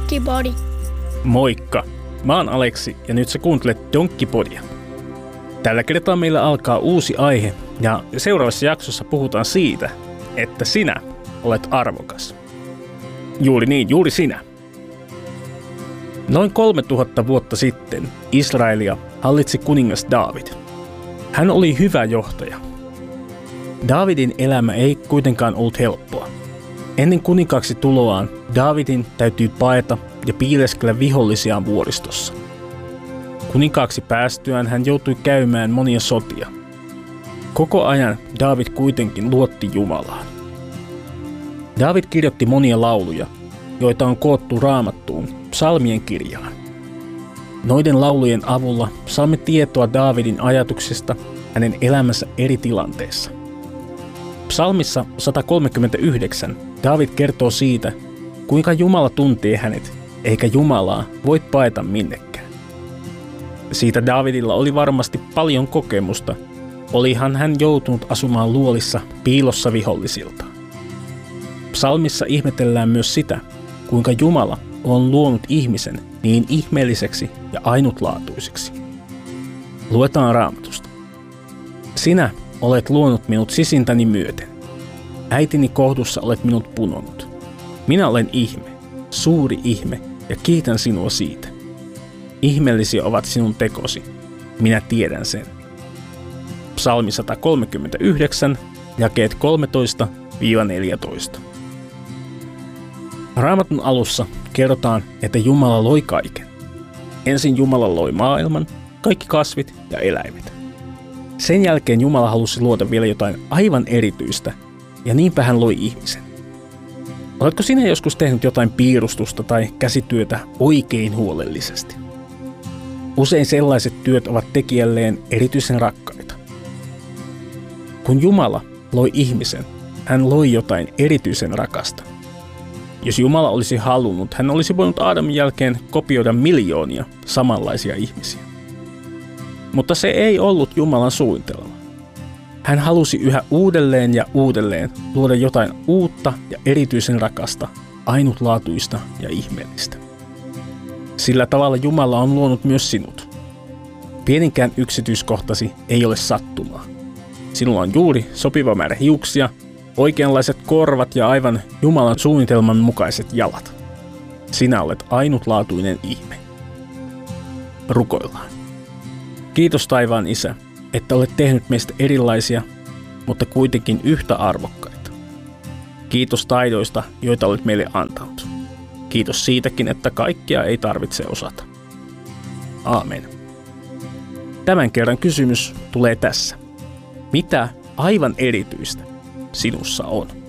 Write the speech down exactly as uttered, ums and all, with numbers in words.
Donkkipodi. Moikka! Mä oon Aleksi ja nyt sä kuuntelet Donkkipodia. Tällä kertaa meillä alkaa uusi aihe ja seuraavassa jaksossa puhutaan siitä, että sinä olet arvokas. Juuri niin, juuri sinä. Noin kolmetuhatta vuotta sitten Israelia hallitsi kuningas Daavid. Hän oli hyvä johtaja. Daavidin elämä ei kuitenkaan ollut helppoa. Ennen kuninkaaksi tuloaan Daavidin täytyy paeta ja piileskellä vihollisiaan vuoristossa. Kuninkaaksi päästyään hän joutui käymään monia sotia. Koko ajan Daavid kuitenkin luotti Jumalaan. Daavid kirjoitti monia lauluja, joita on koottu Raamattuun psalmien kirjaan. Noiden laulujen avulla saamme tietoa Daavidin ajatuksista hänen elämänsä eri tilanteissa. Psalmissa sata kolmekymmentäyhdeksän Daavid kertoo siitä, kuinka Jumala tuntee hänet, eikä Jumalaa voi paeta minnekään. Siitä Daavidilla oli varmasti paljon kokemusta, olihan hän joutunut asumaan luolissa piilossa vihollisilta. Psalmissa ihmetellään myös sitä, kuinka Jumala on luonut ihmisen niin ihmeelliseksi ja ainutlaatuiseksi. Luetaan Raamatusta. Sinä olet luonut minut sisintäni myöten. Äitini kohdussa olet minut punonut. Minä olen ihme, suuri ihme, ja kiitän sinua siitä. Ihmeellisiä ovat sinun tekosi. Minä tiedän sen. Psalmi sata kolmekymmentäyhdeksän, jakeet kolmetoista neljätoista. Raamatun alussa kerrotaan, että Jumala loi kaiken. Ensin Jumala loi maailman, kaikki kasvit ja eläimet. Sen jälkeen Jumala halusi luoda vielä jotain aivan erityistä, ja niinpä hän loi ihmisen. Oletko sinä joskus tehnyt jotain piirustusta tai käsityötä oikein huolellisesti? Usein sellaiset työt ovat tekijälleen erityisen rakkaita. Kun Jumala loi ihmisen, hän loi jotain erityisen rakasta. Jos Jumala olisi halunnut, hän olisi voinut Aadamin jälkeen kopioida miljoonia samanlaisia ihmisiä. Mutta se ei ollut Jumalan suunnitelma. Hän halusi yhä uudelleen ja uudelleen luoda jotain uutta ja erityisen rakasta, ainutlaatuista ja ihmeellistä. Sillä tavalla Jumala on luonut myös sinut. Pieninkään yksityiskohtasi ei ole sattumaa. Sinulla on juuri sopiva määrä hiuksia, oikeanlaiset korvat ja aivan Jumalan suunnitelman mukaiset jalat. Sinä olet ainutlaatuinen ihme. Rukoillaan. Kiitos taivaan Isä, että olet tehnyt meistä erilaisia, mutta kuitenkin yhtä arvokkaita. Kiitos taidoista, joita olet meille antanut. Kiitos siitäkin, että kaikkia ei tarvitse osata. Aamen. Tämän kerran kysymys tulee tässä. Mitä aivan erityistä sinussa on?